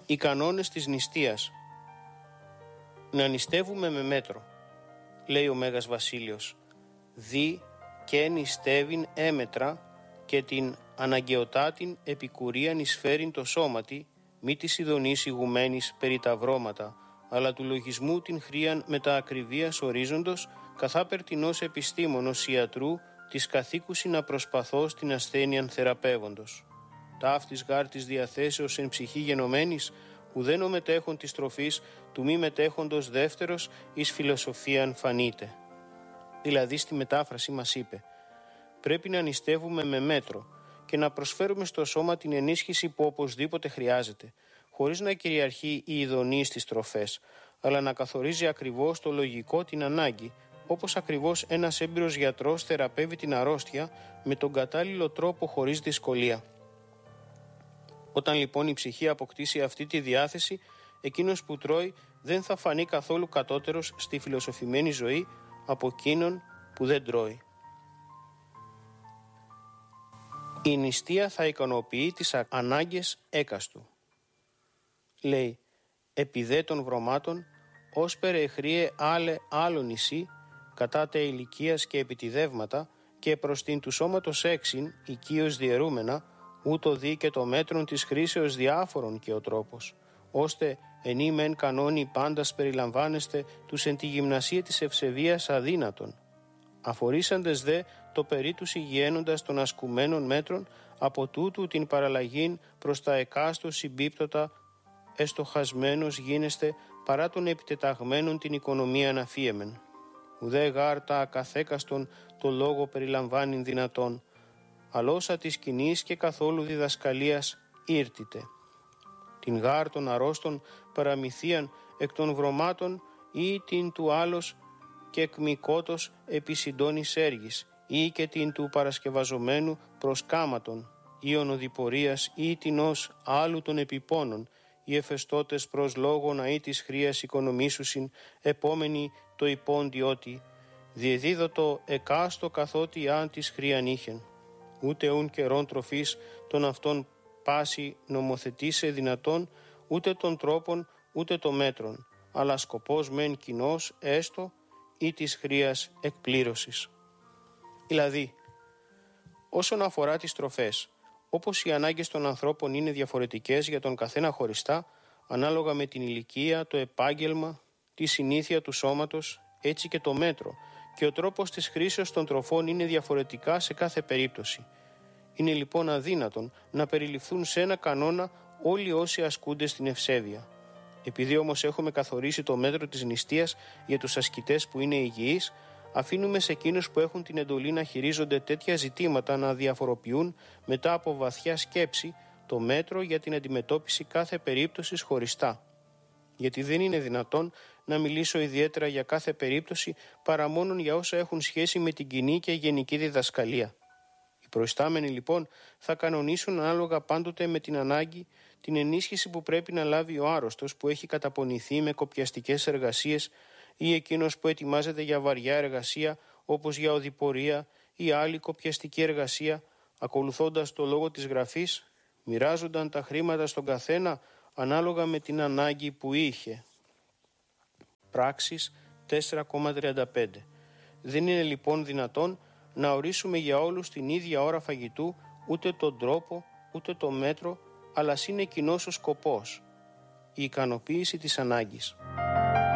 Οι κανόνες της νηστείας. Να νηστεύουμε με μέτρο, λέει ο Μέγας Βασίλειος, δι και νηστεύειν έμετρα και την αναγκαιοτάτην επικουρίαν εισφέρειν το σώματι, μη της ειδονής ηγουμένης περί τα βρώματα, αλλά του λογισμού την χρίαν με τα ακριβίας ορίζοντος, καθά περτινός επιστήμονος ιατρού, της καθήκουσι να προσπαθώ στην ασθένειαν θεραπεύοντος. Ταύτης γάρ της διαθέσεως εν ψυχή γενομένης, ουδέν ο μετέχον της τροφής του μη μετέχοντος δεύτερος εις φιλοσοφίαν φανείται. Δηλαδή στη μετάφραση μας είπε, πρέπει να νηστεύουμε με μέτρο και να προσφέρουμε στο σώμα την ενίσχυση που οπωσδήποτε χρειάζεται, χωρίς να κυριαρχεί η ειδονή στις τροφές, αλλά να καθορίζει ακριβώς το λογικό την ανάγκη, όπως ακριβώς ένας έμπειρος γιατρός θεραπεύει την αρρώστια με τον κατάλληλο τρόπο χωρίς δυσκολία. Όταν λοιπόν η ψυχή αποκτήσει αυτή τη διάθεση, εκείνος που τρώει δεν θα φανεί καθόλου κατώτερος στη φιλοσοφημένη ζωή από εκείνον που δεν τρώει. Η νηστεία θα ικανοποιεί τις ανάγκες έκαστου. Λέει, επί δε των βρωμάτων, ως περαιχρίε άλλο νησί, κατά τε ηλικίας και επιτιδεύματα, και προς την του σώματος έξιν, οικείως διαιρούμενα, ούτω δει και το μέτρον της χρήσεως διάφορων και ο τρόπος, ώστε ενή μεν κανόνι πάντας περιλαμβάνεστε τους εν τη γυμνασία της ευσεβίας αδύνατον. Αφορήσαντες δε το περί τους υγιένοντας των ασκουμένων μέτρων, από τούτου την παραλλαγήν προς τα εκάστο συμπίπτωτα εστοχασμένος γίνεστε παρά των επιτεταγμένων την οικονομία αναφίεμεν. Ουδέ γάρ τα καθέκαστον το λόγο περιλαμβάνειν δυνατόν, αλόσα της κοινής και καθόλου διδασκαλίας ήρτητε. Την γάρ των αρρώστων παραμυθίαν εκ των βρωμάτων ή την του άλλος και εκμικότος επί συντώνης έργης ή και την του παρασκευαζομένου προς κάματον ή ονοδηπορίας ή την ως άλλου των επιπώνων οι εφεστώτες προς λόγων αή της χρίας οικονομήσουσιν επόμενοι το υπόντι ότι διεδίδωτο εκάστο καθότι αν της χρίαν είχεν. Ούτε ουν καιρών τροφής των αυτών πάση νομοθετήσε δυνατόν, ούτε των τρόπων ούτε των μέτρων, αλλά σκοπός μεν κοινός έστω ή της χρίας εκπλήρωσης. Δηλαδή, όσον αφορά τις τροφές, όπως οι ανάγκες των ανθρώπων είναι διαφορετικές για τον καθένα χωριστά, ανάλογα με την ηλικία, το επάγγελμα, τη συνήθεια του σώματος, έτσι και το μέτρο και ο τρόπος της χρήσεως των τροφών είναι διαφορετικά σε κάθε περίπτωση. Είναι λοιπόν αδύνατον να περιληφθούν σε ένα κανόνα όλοι όσοι ασκούνται στην ευσέβεια. Επειδή όμως έχουμε καθορίσει το μέτρο της νηστείας για τους ασκητές που είναι υγιείς, αφήνουμε σε εκείνους που έχουν την εντολή να χειρίζονται τέτοια ζητήματα να διαφοροποιούν μετά από βαθιά σκέψη το μέτρο για την αντιμετώπιση κάθε περίπτωσης χωριστά. Γιατί δεν είναι δυνατόν να μιλήσω ιδιαίτερα για κάθε περίπτωση παρά μόνον για όσα έχουν σχέση με την κοινή και γενική διδασκαλία. Οι προϊστάμενοι λοιπόν θα κανονίσουν ανάλογα πάντοτε με την ανάγκη την ενίσχυση που πρέπει να λάβει ο άρρωστος που έχει καταπονηθεί με κοπιαστικές εργασίες ή εκείνος που ετοιμάζεται για βαριά εργασία όπως για οδηπορία ή άλλη κοπιαστική εργασία, ακολουθώντας το λόγο της Γραφής, μοιράζονταν τα χρήματα στον καθένα ανάλογα με την ανάγκη που είχε. Πράξεις 4,35. Δεν είναι λοιπόν δυνατόν να ορίσουμε για όλους την ίδια ώρα φαγητού, ούτε τον τρόπο, ούτε το μέτρο, αλλά είναι κοινός ο σκοπός, η ικανοποίηση της ανάγκης.